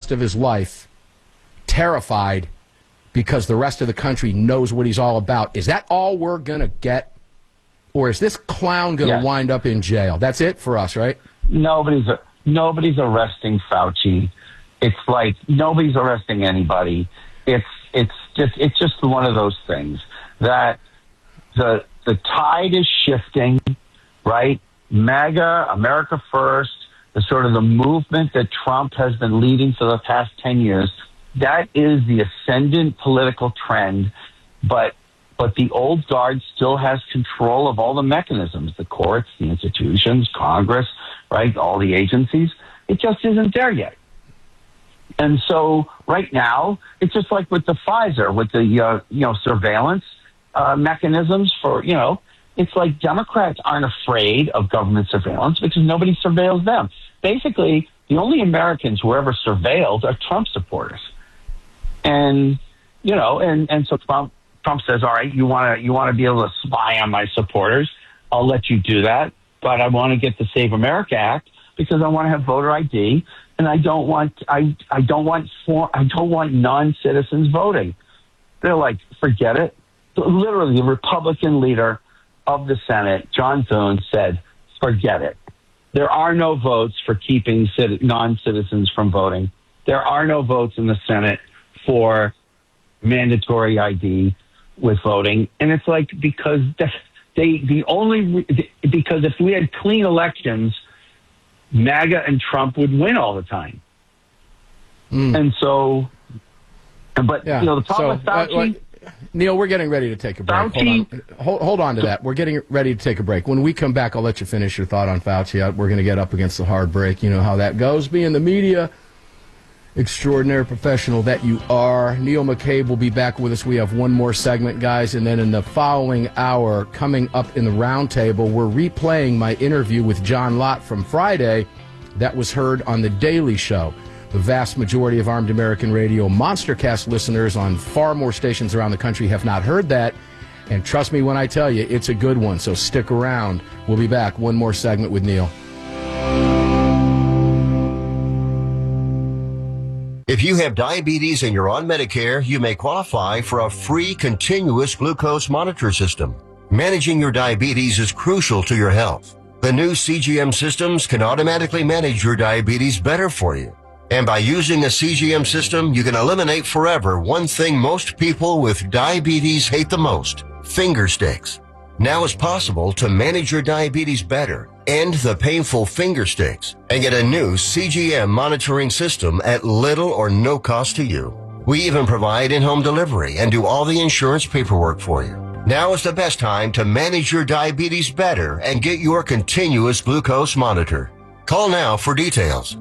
rest of his life terrified because the rest of the country knows what he's all about. Is that all we're going to get? Or is this clown going to wind up in jail? That's it for us, right? Nobody's arresting Fauci. It's like nobody's arresting anybody. It's just one of those things that the tide is shifting, right? MAGA, America First, the sort of the movement that Trump has been leading for the past 10 years, that is the ascendant political trend, but the old guard still has control of all the mechanisms, the courts, the institutions, Congress, right, all the agencies. It just isn't there yet. And so right now, it's just like with the Pfizer, with the surveillance mechanisms for, it's like Democrats aren't afraid of government surveillance because nobody surveils them. Basically, the only Americans who are ever surveilled are Trump supporters. And, and so Trump says, all right, you want to be able to spy on my supporters. I'll let you do that. But I want to get the Save America Act because I want to have voter ID. And I don't want non-citizens voting. They're like, forget it. Literally, the Republican leader of the Senate, John Thune, said, forget it. There are no votes for keeping non-citizens from voting. There are no votes in the Senate for mandatory ID with voting. And it's like, because because if we had clean elections, MAGA and Trump would win all the time. And so, the problem with Fauci... Neil, we're getting ready to take a break. Hold on to that. We're getting ready to take a break. When we come back, I'll let you finish your thought on Fauci. We're going to get up against the hard break. You know how that goes. Being the media extraordinary professional that you are. Neil McCabe will be back with us. We have one more segment, guys, and then in the following hour, coming up in the roundtable, we're replaying my interview with John Lott from Friday that was heard on The Daily Show. The vast majority of Armed American Radio Monstercast listeners on far more stations around the country have not heard that. And trust me when I tell you, it's a good one. So stick around. We'll be back. One more segment with Neil. If you have diabetes and you're on Medicare, you may qualify for a free continuous glucose monitor system. Managing your diabetes is crucial to your health. The new CGM systems can automatically manage your diabetes better for you. And by using a CGM system, you can eliminate forever one thing most people with diabetes hate the most: finger sticks. Now it's possible to manage your diabetes better, end the painful finger sticks, and get a new CGM monitoring system at little or no cost to you. We even provide in-home delivery and do all the insurance paperwork for you. Now is the best time to manage your diabetes better and get your continuous glucose monitor. Call now for details.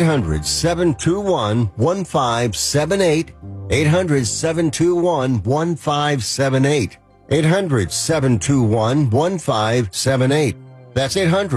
800-721-1578. 800-721-1578. 800-721-1578. That's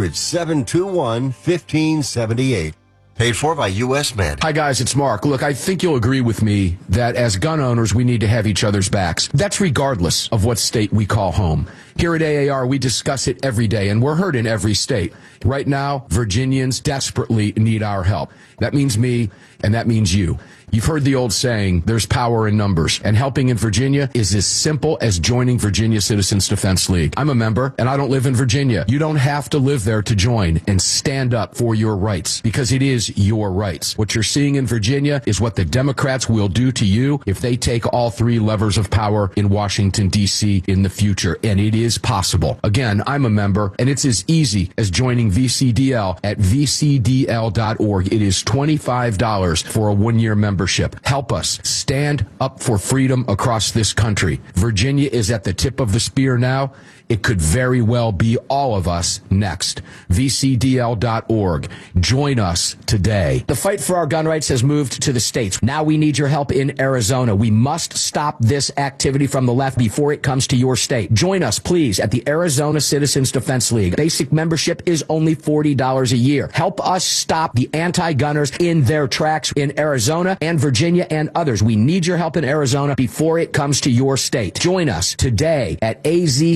800-721-1578. Paid for by U.S. Med. Hi, guys, it's Mark. Look, I think you'll agree with me that as gun owners, we need to have each other's backs. That's regardless of what state we call home. Here at AAR, we discuss it every day, and we're heard in every state. Right now, Virginians desperately need our help. That means me, and that means you. You've heard the old saying, there's power in numbers, and helping in Virginia is as simple as joining Virginia Citizens Defense League. I'm a member, and I don't live in Virginia. You don't have to live there to join and stand up for your rights, because it is your rights. What you're seeing in Virginia is what the Democrats will do to you if they take all three levers of power in Washington, D.C. in the future, and it is possible. Again, I'm a member, and it's as easy as joining VCDL at vcdl.org. It is $25 for a one-year membership. Help us stand up for freedom across this country. Virginia is at the tip of the spear now. It could very well be all of us next. VCDL.org. Join us today. The fight for our gun rights has moved to the states. Now we need your help in Arizona. We must stop this activity from the left before it comes to your state. Join us, please, at the Arizona Citizens Defense League. Basic membership is only $40 a year. Help us stop the anti-gunners in their tracks in Arizona and Virginia and others. We need your help in Arizona before it comes to your state. Join us today at AZCD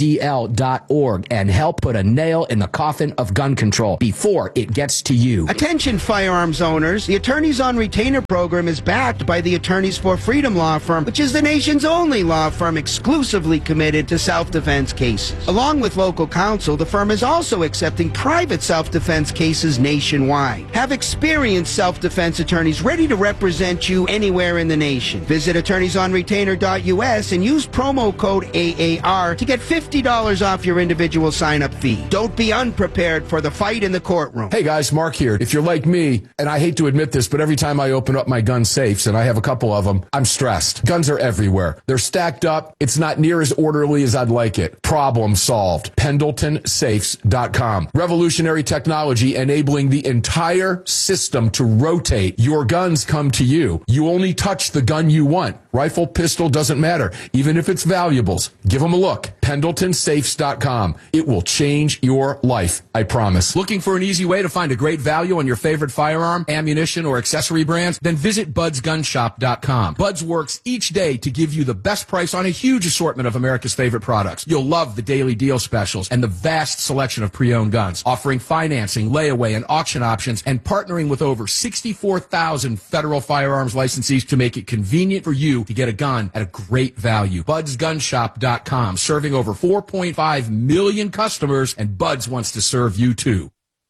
vcdl.org and help put a nail in the coffin of gun control before it gets to you. Attention firearms owners, the Attorneys on Retainer program is backed by the Attorneys for Freedom law firm, which is the nation's only law firm exclusively committed to self-defense cases. Along with local counsel, the firm is also accepting private self-defense cases nationwide. Have experienced self-defense attorneys ready to represent you anywhere in the nation. Visit attorneysonretainer.us and use promo code AAR to get $50 off your individual sign-up fee. Don't be unprepared for the fight in the courtroom. Hey guys, Mark here. If you're like me, and I hate to admit this, but every time I open up my gun safes, and I have a couple of them, I'm stressed. Guns are everywhere. They're stacked up. It's not near as orderly as I'd like it. Problem solved. PendletonSafes.com. Revolutionary technology enabling the entire system to rotate. Your guns come to you. You only touch the gun you want. Rifle, pistol, doesn't matter. Even if it's valuables, give them a look. PendletonSafes.com. It will change your life, I promise. Looking for an easy way to find a great value on your favorite firearm, ammunition, or accessory brands? Then visit BudsGunShop.com. Buds works each day to give you the best price on a huge assortment of America's favorite products. You'll love the daily deal specials and the vast selection of pre-owned guns, offering financing, layaway, and auction options, and partnering with over 64,000 federal firearms licensees to make it convenient for you to get a gun at a great value. BudsGunShop.com, serving over 4.5 million customers, and Buds wants to serve you too.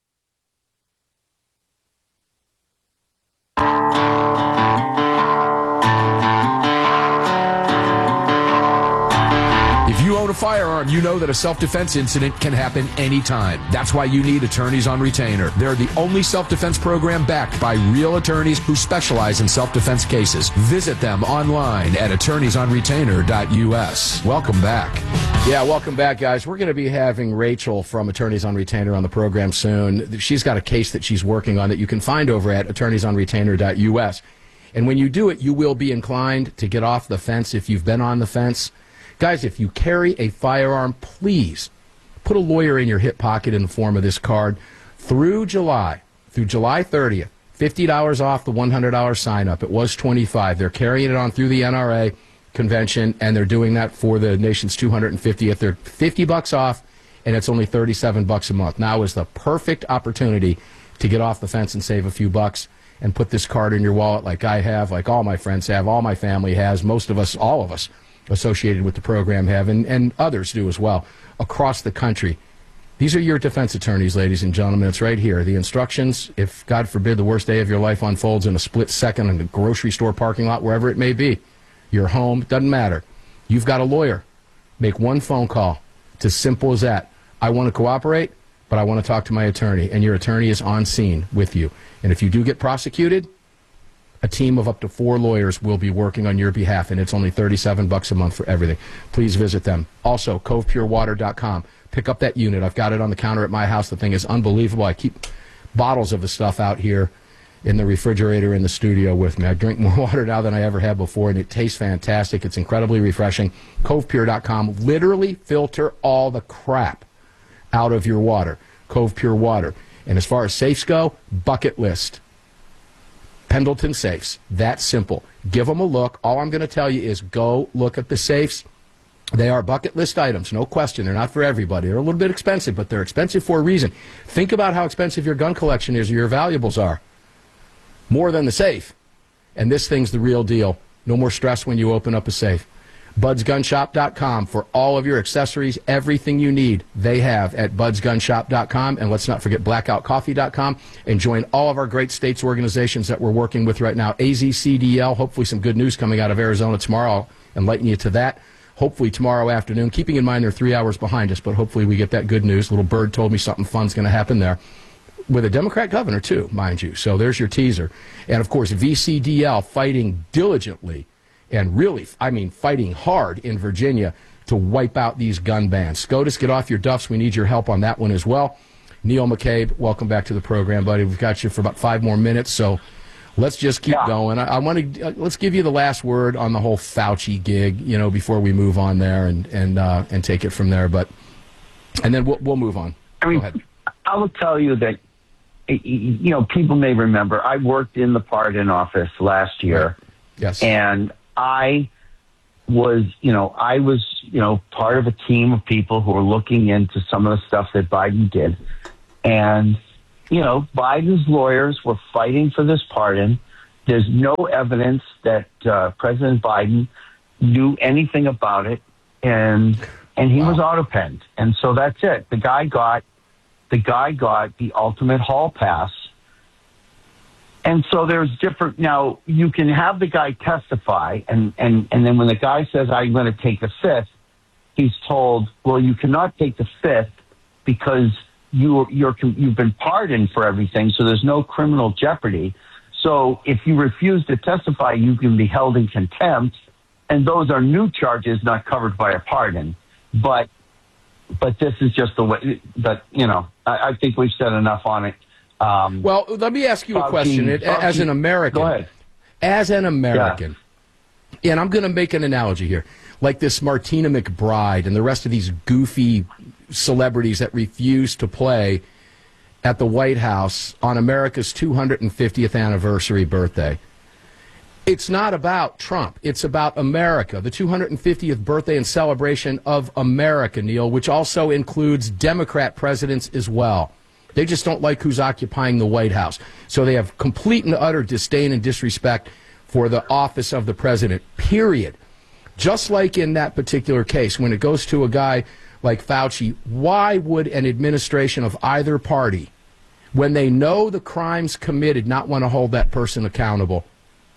If you own a firearm, you know that a self-defense incident can happen anytime. That's why you need Attorneys on Retainer. They're the only self-defense program backed by real attorneys who specialize in self-defense cases. Visit them online at attorneysonretainer.us. Welcome back. Yeah, welcome back, guys. We're going to be having Rachel from Attorneys on Retainer on the program soon. She's got a case that she's working on that you can find over at attorneysonretainer.us. And when you do it, you will be inclined to get off the fence if you've been on the fence. Guys, if you carry a firearm, please put a lawyer in your hip pocket in the form of this card. Through July 30th, $50 off the $100 sign-up. It was $25. They're carrying it on through the NRA convention, and they're doing that for the nation's 250th. They're $50 off, and it's only $37 a month. Now is the perfect opportunity to get off the fence and save a few bucks and put this card in your wallet like I have, like all my friends have, all my family has, most of us, all of us associated with the program have, and others do as well, across the country. These are your defense attorneys, ladies and gentlemen. It's right here. The instructions, if, God forbid, the worst day of your life unfolds in a split second in the grocery store parking lot, wherever it may be, your home, doesn't matter. You've got a lawyer. Make one phone call. It's as simple as that. I want to cooperate, but I want to talk to my attorney, and your attorney is on scene with you. And if you do get prosecuted, a team of up to 4 lawyers will be working on your behalf, and it's only $37 a month for everything. Please visit them. Also, CovePureWater.com. Pick up that unit. I've got it on the counter at my house. The thing is unbelievable. I keep bottles of the stuff out here in the refrigerator in the studio with me. I drink more water now than I ever have before, and it tastes fantastic. It's incredibly refreshing. CovePure.com. Literally filter all the crap out of your water. Cove Pure Water. And as far as safes go, bucket list. Pendleton Safes. That simple. Give them a look. All I'm going to tell you is go look at the safes. They are bucket list items, no question. They're not for everybody. They're a little bit expensive, but they're expensive for a reason. Think about how expensive your gun collection is or your valuables are. More than the safe. And this thing's the real deal. No more stress when you open up a safe. BudsGunShop.com for all of your accessories, everything you need, they have at BudsGunShop.com. And let's not forget BlackoutCoffee.com. And join all of our great states organizations that we're working with right now. AZCDL, hopefully some good news coming out of Arizona tomorrow. I'll enlighten you to that. Hopefully tomorrow afternoon, keeping in mind they're 3 hours behind us, but hopefully we get that good news. Little Bird told me something fun's going to happen there. With a Democrat governor, too, mind you. So there's your teaser. And, of course, VCDL fighting diligently and really, I mean, fighting hard in Virginia to wipe out these gun bans. SCOTUS, get off your duffs. We need your help on that one as well. Neil McCabe, welcome back to the program, buddy. We've got you for about 5 more minutes, so let's just keep going. I want to let's give you the last word on the whole Fauci gig, you know, before we move on there and take it from there. But and then we'll move on. I mean, I will tell you that, you know, people may remember I worked in the pardon office last year. Right. Yes. And I was, I was, part of a team of people who were looking into some of the stuff that Biden did. And, Biden's lawyers were fighting for this pardon. There's no evidence that President Biden knew anything about it. And he was auto-penned. And so that's it. The guy got the ultimate hall pass. And so there's different, now you can have the guy testify and then when the guy says, I'm going to take the fifth, he's told, well, you cannot take the fifth because you've been pardoned for everything. So there's no criminal jeopardy. So if you refuse to testify, you can be held in contempt. And those are new charges not covered by a pardon. But this is just the way that, I think we've said enough on it. Well, let me ask you a question. As an American, go ahead. As an American, and I'm going to make an analogy here, like this Martina McBride and the rest of these goofy celebrities that refuse to play at the White House on America's 250th anniversary birthday. It's not about Trump. It's about America, the 250th birthday and celebration of America, Neil, which also includes Democrat presidents as well. They just don't like who's occupying the White House. So they have complete and utter disdain and disrespect for the office of the president, period. Just like in that particular case, when it goes to a guy like Fauci, why would an administration of either party, when they know the crimes committed, not want to hold that person accountable?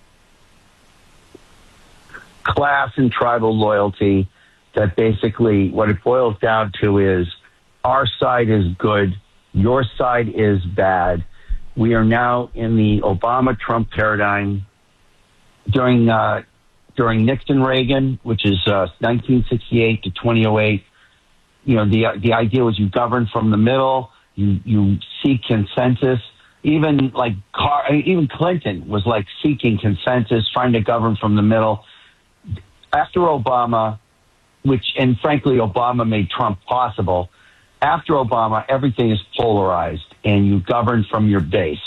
Class and tribal loyalty, that basically what it boils down to is our side is good, your side is bad. We are now in the Obama-Trump paradigm. During Nixon-Reagan, which is 1968 to 2008, the idea was you govern from the middle, you seek consensus. Even Clinton was like seeking consensus, trying to govern from the middle. After Obama, and frankly, Obama made Trump possible. After Obama, everything is polarized, and you govern from your base.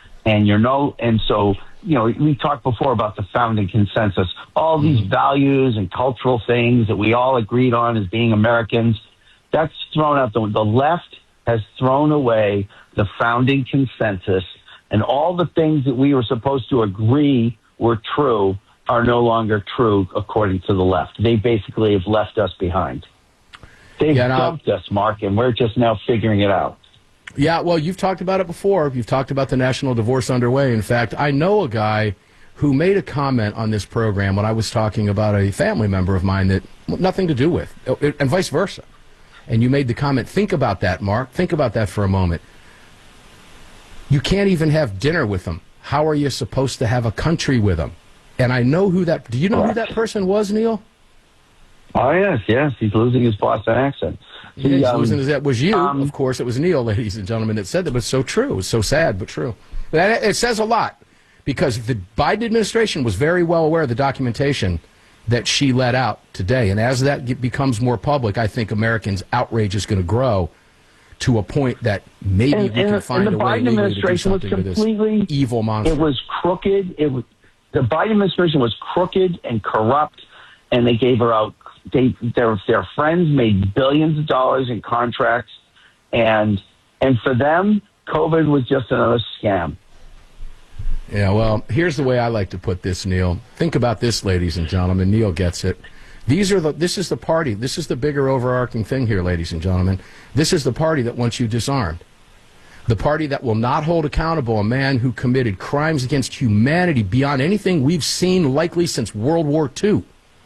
And so, we talked before about the founding consensus, all these values and cultural things that we all agreed on as being Americans. That's thrown out. The left has thrown away the founding consensus, and all the things that we were supposed to agree were true are no longer true according to the left. They basically have left us behind. They've dumped us, Mark, and we're just now figuring it out. Yeah, well, you've talked about it before. You've talked about the national divorce underway. In fact, I know a guy who made a comment on this program when I was talking about a family member of mine that nothing to do with, and vice versa. And you made the comment, think about that, Mark. Think about that for a moment. You can't even have dinner with them. How are you supposed to have a country with them? And I know who that, do you know who that person was, Neil? Oh, yes. He's losing his Boston accent. He's losing his, that was you, of course. It was Neil, ladies and gentlemen, that said that. But it's so true. It was so sad, but true. It says a lot, because the Biden administration was very well aware of the documentation that she let out today. And as that becomes more public, I think Americans' outrage is going to grow to a point that maybe we can find a way legally to do something with this evil monster. It was crooked. The Biden administration was crooked and corrupt, and they gave her out. Their friends made billions of dollars in contracts, and for them, COVID was just another scam. Yeah, well, here's the way I like to put this, Neil. Think about this, ladies and gentlemen. Neil gets it. This is the party. This is the bigger overarching thing here, ladies and gentlemen. This is the party that wants you disarmed. The party that will not hold accountable a man who committed crimes against humanity beyond anything we've seen likely since World War II.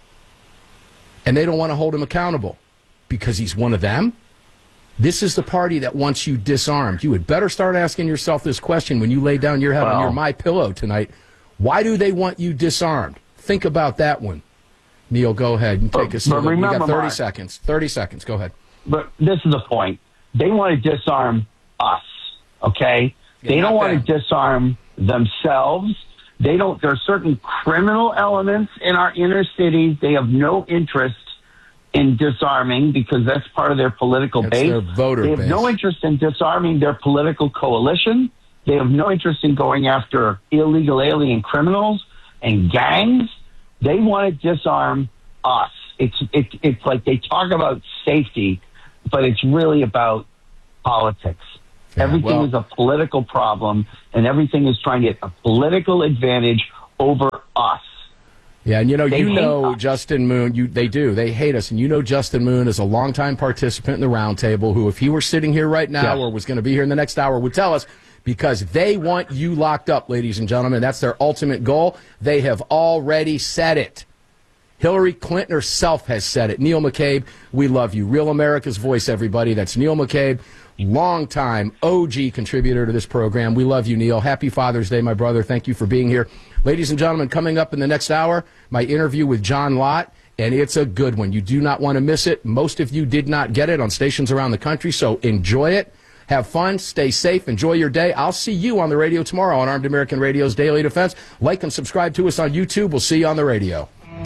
And they don't want to hold him accountable because he's one of them. This is the party that wants you disarmed. You had better start asking yourself this question when you lay down your head on your My Pillow tonight. Why do they want you disarmed? Think about that one. Neil, go ahead and take us through. We got 30 seconds. 30 seconds. Go ahead. But this is the point. They want to disarm us, okay? They don't want to disarm themselves. There are certain criminal elements in our inner cities they have no interest in disarming because that's part of their political base. Their voter base. They have no interest in disarming their political coalition. They have no interest in going after illegal alien criminals and gangs. They want to disarm us. It's like they talk about safety, but it's really about politics. Yeah, everything is a political problem, and everything is trying to get a political advantage over us. Yeah, and They hate us. Justin Moon, they hate us, and Justin Moon is a longtime participant in the roundtable who, if he were sitting here right now or was going to be here in the next hour, would tell us, because they want you locked up, ladies and gentlemen. That's their ultimate goal. They have already said it. Hillary Clinton herself has said it. Neil McCabe, we love you. Real America's Voice, everybody. That's Neil McCabe, longtime OG contributor to this program. We love you, Neil. Happy Father's Day, my brother. Thank you for being here. Ladies and gentlemen, coming up in the next hour, my interview with John Lott, and it's a good one. You do not want to miss it. Most of you did not get it on stations around the country, so enjoy it. Have fun, stay safe, enjoy your day. I'll see you on the radio tomorrow on Armed American Radio's Daily Defense. Like and subscribe to us on YouTube. We'll see you on the radio.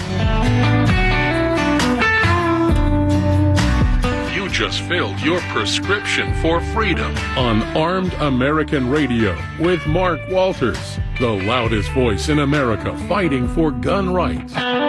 You just filled your prescription for freedom on Armed American Radio with Mark Walters, the loudest voice in America fighting for gun rights.